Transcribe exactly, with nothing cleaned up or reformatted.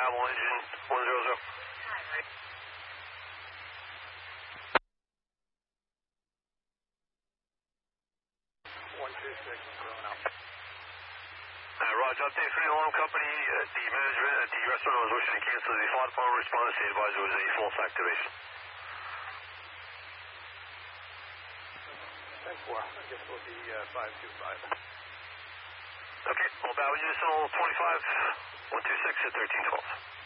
Travel engine one zero zero. one two six is going out. Uh, Roger, update for the alarm company. Uh, the management at the restaurant was wishing to cancel. The fire department responded to advise it was a false activation. ten four. I guess we'll be uh, five two five. Okay, well, Bowers Unison twenty-five, one two six at thirteen twelve.